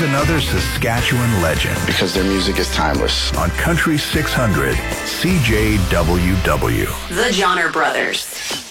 another Saskatchewan legend. Because their music is timeless. On Country 600, CJWW. The Johnner Brothers.